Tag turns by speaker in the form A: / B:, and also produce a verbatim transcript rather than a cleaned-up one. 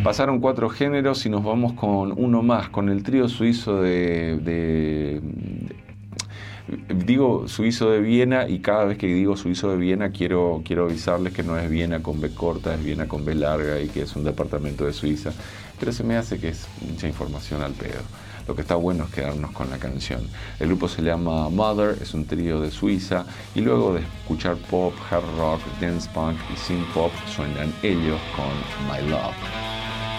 A: Pasaron cuatro géneros y nos vamos con uno más, con el trío suizo de, de, de digo suizo de Viena, y cada vez que digo suizo de Viena quiero, quiero avisarles que no es Viena con B corta, es Viena con B larga, y que es un departamento de Suiza, pero se me hace que es mucha información al pedo. Lo que está bueno es quedarnos con la canción. El grupo se llama Mother, es un trío de Suiza, y luego de escuchar pop, hard rock, dance punk y synth pop, suenan ellos con My Love.